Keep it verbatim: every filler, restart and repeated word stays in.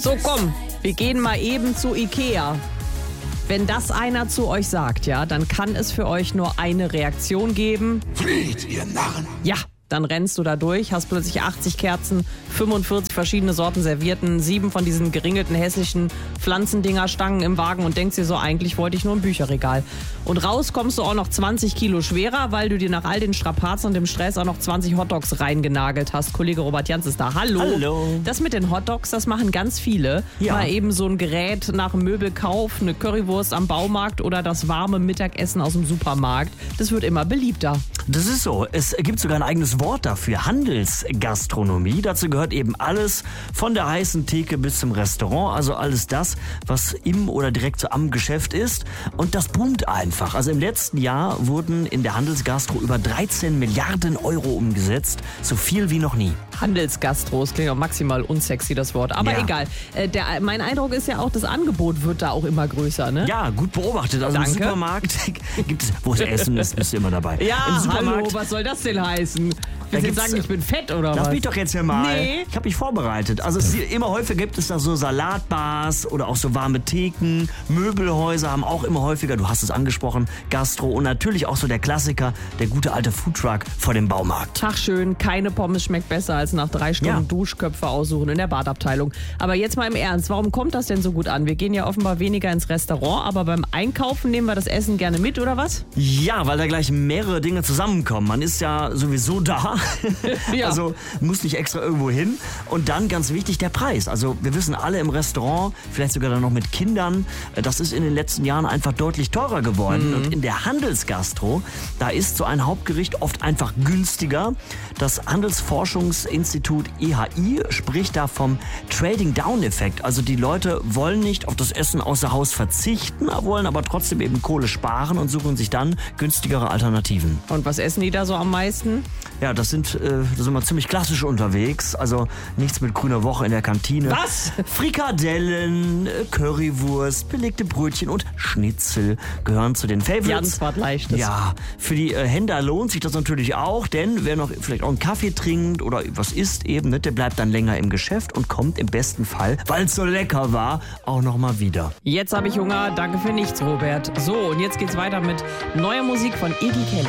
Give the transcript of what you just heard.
So, komm, wir gehen mal eben zu Ikea. Wenn das einer zu euch sagt, ja, dann kann es für euch nur eine Reaktion geben. Flieht, ihr Narren! Ja, dann rennst du da durch, hast plötzlich achtzig Kerzen, fünfundvierzig verschiedene Sorten Servietten, sieben von diesen geringelten hässlichen Pflanzendinger-Stangen im Wagen und denkst dir so, eigentlich wollte ich nur ein Bücherregal. Und raus kommst du auch noch zwanzig Kilo schwerer, weil du dir nach all den Strapazen und dem Stress auch noch zwanzig Hotdogs reingenagelt hast. Kollege Robert Jans ist da. Hallo. Hallo. Das mit den Hotdogs, das machen ganz viele. Ja. Mal eben so ein Gerät nach dem Möbelkauf, eine Currywurst am Baumarkt oder das warme Mittagessen aus dem Supermarkt. Das wird immer beliebter. Das ist so. Es gibt sogar ein eigenes Wort dafür. Handelsgastronomie. Dazu gehört eben alles von der heißen Theke bis zum Restaurant. Also alles das, was im oder direkt so am Geschäft ist. Und das boomt einfach. Also im letzten Jahr wurden in der Handelsgastro über dreizehn Milliarden Euro umgesetzt. So viel wie noch nie. Handelsgastro, das klingt auch maximal unsexy, das Wort. Aber Ja. egal. Äh, der, mein Eindruck ist ja auch, das Angebot wird da auch immer größer, ne? Ja, gut beobachtet. Also Danke. im Supermarkt gibt es, wo es Essen ist, bist du immer dabei. Ja, Im Supermarkt, hallo, was soll das denn heißen? Da Willst du gibt's- sagen, ich bin fett oder Lass was? mich doch jetzt hier mal. Nee. Ich habe mich vorbereitet. Also es, immer häufiger gibt es da so Salatbars oder auch so warme Theken. Möbelhäuser haben auch immer häufiger, du hast es angesprochen, Gastro und natürlich auch so der Klassiker, der gute alte Foodtruck vor dem Baumarkt. Tag schön, keine Pommes schmeckt besser als nach drei Stunden Ja. Duschköpfe aussuchen in der Badabteilung. Aber jetzt mal im Ernst, warum kommt das denn so gut an? Wir gehen ja offenbar weniger ins Restaurant, aber beim Einkaufen nehmen wir das Essen gerne mit, oder was? Ja, weil da gleich mehrere Dinge zusammenkommen. Man ist ja sowieso da, Ja. also muss nicht extra irgendwo hin. Und dann ganz wichtig, der Preis. Also wir wissen alle im Restaurant, vielleicht sogar dann noch mit Kindern, das ist in den letzten Jahren einfach deutlich teurer geworden. Mhm. Und in der Handelsgastro, da ist so ein Hauptgericht oft einfach günstiger. Das Handelsforschungsinstitut E H I spricht da vom Trading-Down-Effekt. Also die Leute wollen nicht auf das Essen außer Haus verzichten, wollen aber trotzdem eben Kohle sparen und suchen sich dann günstigere Alternativen. Und was essen die da so am meisten? Ja, das sind, äh, da sind wir ziemlich klassisch unterwegs. Also nichts mit grüner Woche in der Kantine. Was? Frikadellen, äh, Currywurst, belegte Brötchen und Schnitzel gehören zu den Favorites. Ganz was Leichtes. Ja, für die äh, Händler lohnt sich das natürlich auch, denn wer noch vielleicht auch einen Kaffee trinkt oder was isst eben, ne, der bleibt dann länger im Geschäft und kommt im besten Fall, weil es so lecker war, auch nochmal wieder. Jetzt habe ich Hunger, danke für nichts, Robert. So, und jetzt geht's weiter mit neuer Musik von Iggy Kelly.